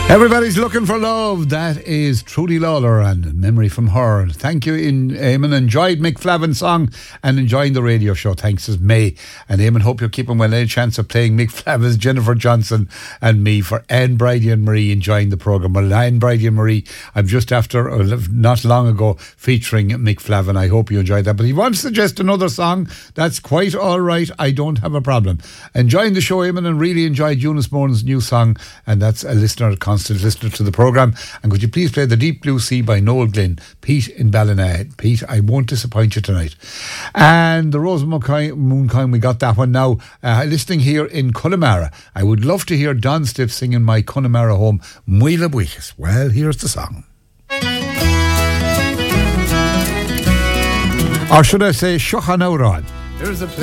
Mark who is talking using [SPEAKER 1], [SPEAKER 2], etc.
[SPEAKER 1] Everybody's looking for love. That is Trudy Lawler and Memory from Her. Thank you, Eamon. Enjoyed Mick Flavin's song and enjoying the radio show. Thanks, says May. And Eamon, hope you're keeping well. Any chance of playing Mick Flavin's Jennifer Johnson and me for Anne, Bridie and Marie enjoying the programme. Well, Anne, Bridie and Marie, I'm just after, not long ago, featuring Mick Flavin. I hope you enjoyed that. But if you want to suggest another song, that's quite all right. I don't have a problem. Enjoying the show, Eamon, and really enjoyed Eunice Moran's new song. And that's a listener, constant listener to the programme. And could you please play The Deep Blue Sea by Noel Glynn? Pete in Ballina. Pete, I won't disappoint you tonight. And the Rose Mooncoin, we got that one now. Listening here in Connemara. I would love to hear Don Stiff singing My Connemara Home, Muila Buichas. Well, here's the song. Or should I say, Shochanauran? Here's a